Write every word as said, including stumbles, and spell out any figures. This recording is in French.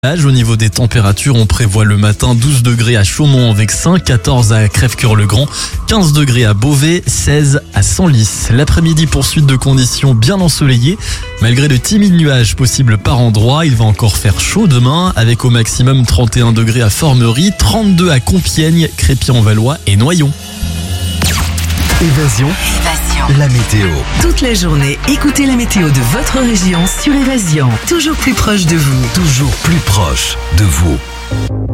Au niveau des températures, on prévoit le matin douze degrés à Chaumont-en-Vexin, quatorze à Crèvecœur-le-Grand, quinze degrés à Beauvais, seize à Senlis. L'après-midi, poursuite de conditions bien ensoleillées. Malgré de timides nuages possibles par endroits, il va encore faire chaud demain, avec au maximum trente et un degrés à Formerie, trente-deux à Compiègne, Crépy-en-Valois et Noyon. Évasion, Évasion. la météo. Toute la journée, écoutez la météo de votre région sur Évasion. Toujours plus proche de vous. Toujours plus proche de vous.